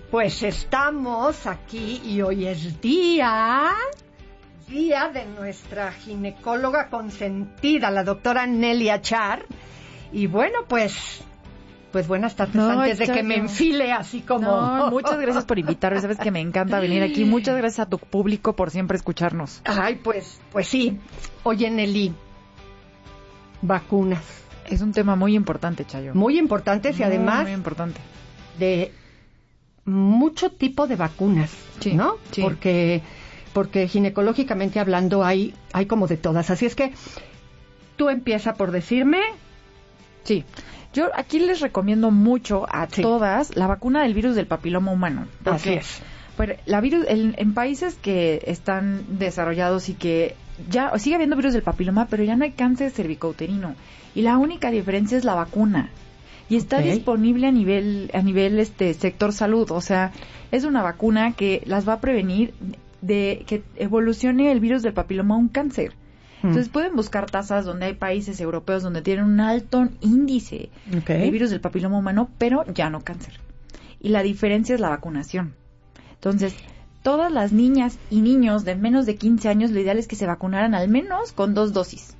Pues estamos aquí y hoy es día de nuestra ginecóloga consentida, la doctora Nelia Char. Y bueno, pues buenas tardes, antes de que me enfile así como... No, muchas gracias por invitarme, sabes que me encanta venir aquí. Muchas gracias a tu público por siempre escucharnos. Ay, pues sí. Oye, Nelly, vacunas. Es un tema muy importante, Chayo. Muy importantes y además... Muy importante. De mucho tipo de vacunas, sí, ¿no? Sí. Porque ginecológicamente hablando hay como de todas. Así es que tú empieza por decirme... Sí. Yo aquí les recomiendo mucho a todas la vacuna del virus del papiloma humano. Así es. Pero en países que están desarrollados y que ya sigue habiendo virus del papiloma, pero ya no hay cáncer cervicouterino. Y la única diferencia es la vacuna. Y está disponible a nivel sector salud. O sea, es una vacuna que las va a prevenir de que evolucione el virus del papiloma a un cáncer. Entonces pueden buscar tasas donde hay países europeos donde tienen un alto índice de virus del papiloma humano, pero ya no cáncer. Y la diferencia es la vacunación. Entonces, todas las niñas y niños de menos de 15 años, lo ideal es que se vacunaran al menos con 2 dosis.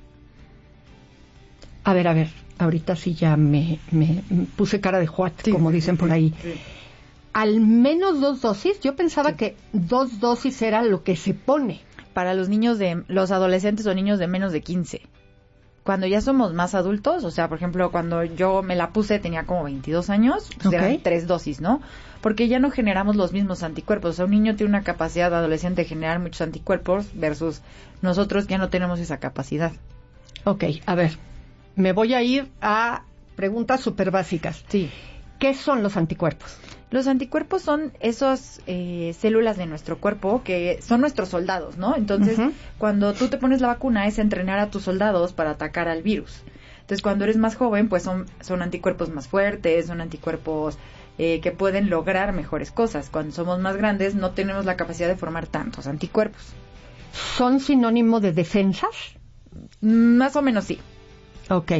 A ver, ahorita sí ya me puse cara de juat, como dicen por ahí. Sí. Al menos 2 dosis, yo pensaba que 2 dosis era lo que se pone. Para los adolescentes o niños de menos de 15. Cuando ya somos más adultos, o sea, por ejemplo, cuando yo me la puse tenía como 22 años, pues eran 3 dosis, ¿no? Porque ya no generamos los mismos anticuerpos. O sea, un niño tiene una capacidad adolescente de generar muchos anticuerpos versus nosotros ya no tenemos esa capacidad. Ok, a ver, me voy a ir a preguntas súper básicas. Sí. ¿Qué son los anticuerpos? Los anticuerpos son esas células de nuestro cuerpo que son nuestros soldados, ¿no? Entonces, cuando tú te pones la vacuna es entrenar a tus soldados para atacar al virus. Entonces, cuando eres más joven, pues son anticuerpos más fuertes, son anticuerpos que pueden lograr mejores cosas. Cuando somos más grandes, no tenemos la capacidad de formar tantos anticuerpos. ¿Son sinónimo de defensas? Más o menos sí. Ok.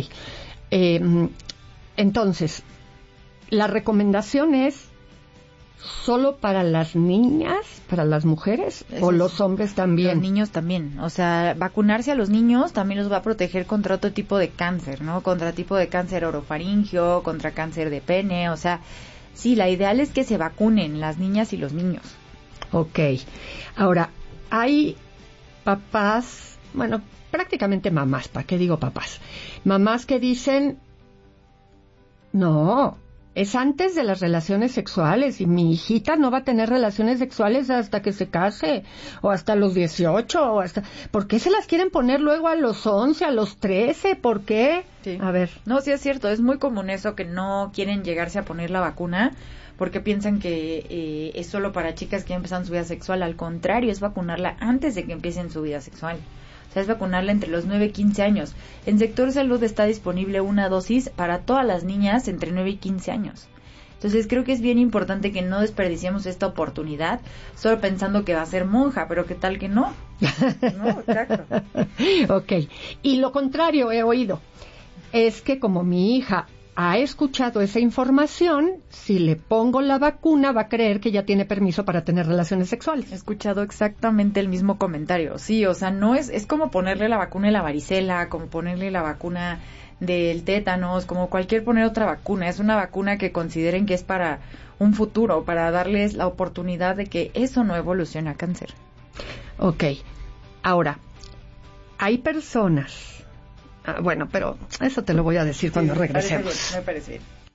Entonces, la recomendación es ¿solo para las niñas, para las mujeres o los hombres también? Los niños también. O sea, vacunarse a los niños también los va a proteger contra otro tipo de cáncer, ¿no? Contra tipo de cáncer orofaringio, contra cáncer de pene. O sea, sí, la ideal es que se vacunen las niñas y los niños. Ok. Ahora, hay papás, bueno, prácticamente mamás, ¿para qué digo papás? Mamás que dicen, no, es antes de las relaciones sexuales y mi hijita no va a tener relaciones sexuales hasta que se case o hasta los 18 o hasta... ¿Por qué se las quieren poner luego a los 11, a los 13? ¿Por qué? Sí. A ver. No, sí es cierto, es muy común eso que no quieren llegarse a poner la vacuna porque piensan que es solo para chicas que ya empiezan su vida sexual. Al contrario, es vacunarla antes de que empiecen su vida sexual. O sea, es vacunarla entre los 9 y 15 años. En sector salud está disponible una dosis para todas las niñas entre 9 y 15 años. Entonces creo que es bien importante que no desperdiciemos esta oportunidad solo pensando que va a ser monja, pero ¿qué tal que no? No, exacto. Ok. Y lo contrario he oído. Es que como mi hija ha escuchado esa información, si le pongo la vacuna va a creer que ya tiene permiso para tener relaciones sexuales. He escuchado exactamente el mismo comentario. Sí, o sea, no es como ponerle la vacuna de la varicela, como ponerle la vacuna del tétanos, como poner otra vacuna. Es una vacuna que consideren que es para un futuro, para darles la oportunidad de que eso no evolucione a cáncer. Ok. Ahora, hay personas... bueno, pero eso te lo voy a decir cuando regresemos. Me parece bien.